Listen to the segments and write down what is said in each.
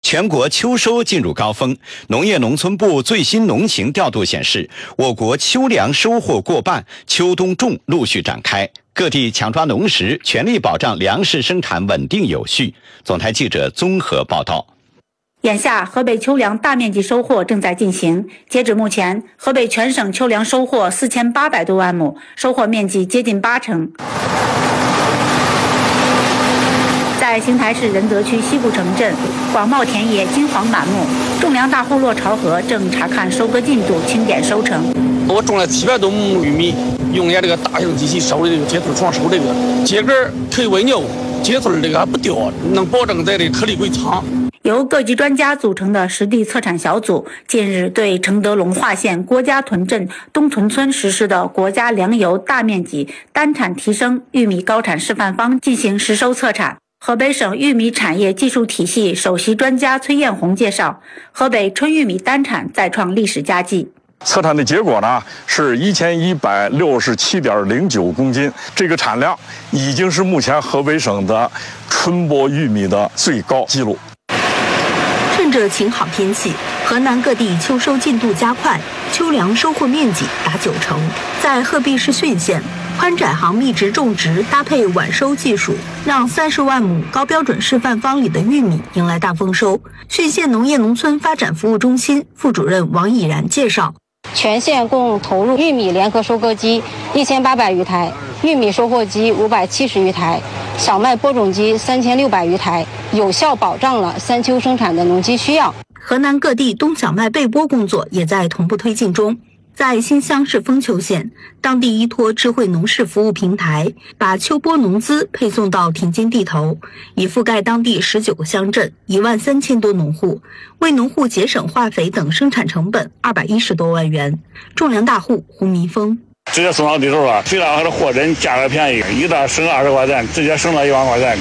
全国秋收进入高峰，农业农村部最新农情调度显示，我国秋粮收获过半，秋冬种陆续展开，各地强抓农时，全力保障粮食生产稳定有序。总台记者综合报道。 眼下，河北秋粮大面积收获正在进行。截止目前，河北全省秋粮收获4800多万亩，收获面积接近80%。在邢台市仁泽区西部城镇，广袤田野金黄满目，种粮大户骆朝河正查看收割进度，清点收成。 我种了700多亩玉米，用俺这个大型机器收的这个秸秆床收这个秸秆可以喂牛，秸秆这个还不掉，能保证在这颗粒归仓。 由各级专家组成的实地测产小组近日对承德龙化县郭家屯镇东屯村实施的国家粮油大面积单产提升玉米高产示范方进行实收测产。河北省玉米产业技术体系首席专家崔艳红介绍，河北春玉米单产再创历史佳绩。 测产的结果呢是1167.09公斤，这个产量已经是目前河北省的春播玉米的最高纪录。 趁着晴好天气，河南各地秋收进度加快，秋粮收获面积达90%。在鹤壁市浚县，宽窄行密植种植搭配晚收技术，让30万亩高标准示范方里的玉米迎来大丰收。浚县农业农村发展服务中心副主任王以然介绍， 全县共投入玉米联合收割机1800余台，玉米收获机570余台，小麦播种机3600余台，有效保障了3秋生产的农机需要。 河南各地冬小麦备播工作也在同步推进中。在新乡市丰丘县，当地依托智慧农事服务平台，把秋播农资配送到田间地头，已覆盖当地19个乡镇，13000多农户，为农户节省化肥等生产成本210多万元。种粮大户胡民峰， 直接送到地头了，最大的货真价格便宜，一袋省20块钱，直接省了1万块钱。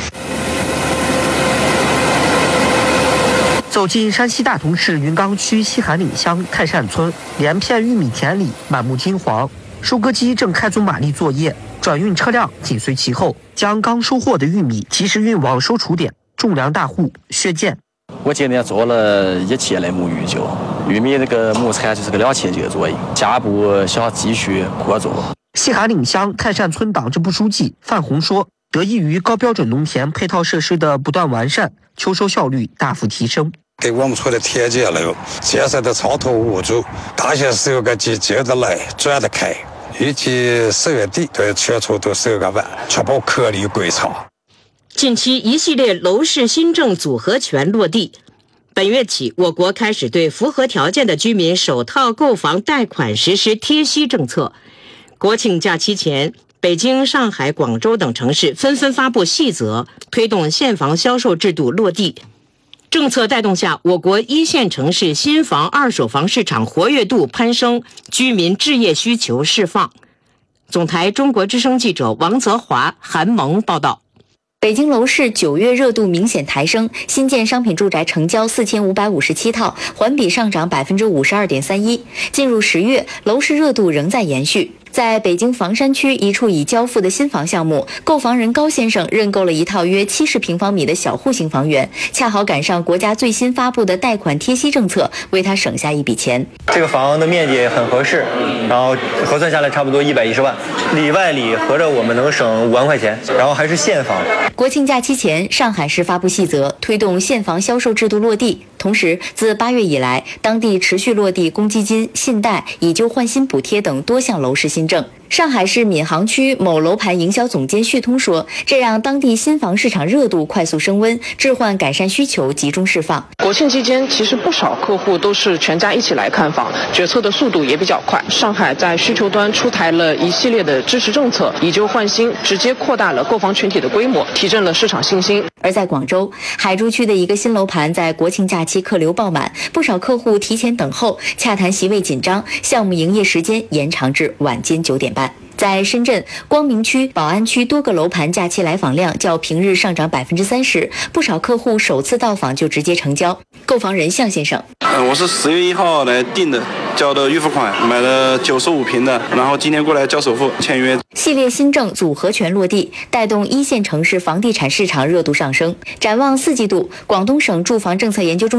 走进山西大同市云冈区西韩岭乡泰善村，连片玉米田里满目金黄，收割机正开足马力作业，转运车辆紧随其后，将刚收获的玉米及时运往收储点。种粮大户薛建， 我今年做了1期的沐浴酒，玉米那个亩产就是个2千斤左右，下步想继续扩做。 西韩岭乡泰善村党支部书记范红说，得益于高标准农田配套设施的不断完善，秋收效率大幅提升。 给我们村的田间了，建设的超脱无阻，大些时候个接得来，转得开。预计10月底对全村都收割完，确保颗粒归仓。 近期一系列楼市新政组合拳落地。本月起，我国开始对符合条件的居民首套购房贷款实施贴息政策。国庆假期前，北京、上海、广州等城市纷纷发布细则，推动现房销售制度落地。政策带动下，我国1线城市新房、二手房市场活跃度攀升，居民置业需求释放。总台中国之声记者王泽华、韩萌报道。 北京楼市9月热度明显抬升，新建商品住宅成交4557套，环比上涨52.31%。进入10月，楼市热度仍在延续。在北京房山区一处已交付的新房项目，购房人高先生认购了一套约70平方米的小户型房源，恰好赶上国家最新发布的贷款贴息政策，为他省下一笔钱。 这个房的面积很合适，然后核算下来差不多110万，里外里合着我们能省5万块钱，然后还是现房。 国庆假期前，上海市发布细则，推动现房销售制度落地。同时，自8月以来，当地持续落地公积金、信贷、以旧换新补贴等多项楼市新政。上海市闵行区某楼盘营销总监旭通说，这让当地新房市场热度快速升温，置换改善需求集中释放。 国庆期间，其实不少客户都是全家一起来看房，决策的速度也比较快。上海在需求端出台了一系列的支持政策，以旧换新，直接扩大了购房群体的规模，提振了市场信心。 而在广州海珠区的一个新楼盘，在国庆假期客流爆满，不少客户提前等候，洽谈席位紧张，项目营业时间延长至晚间9点半。在深圳光明区、宝安区多个楼盘假期来访量较平日上涨30%，不少客户首次到访就直接成交。购房人向先生， 我是4月1号来订的，交的预付款，买了95平的，然后今天过来交首付签约。 系列新政组合拳落地，带动1线城市房地产市场热度上升。展望4季度，广东省住房政策研究中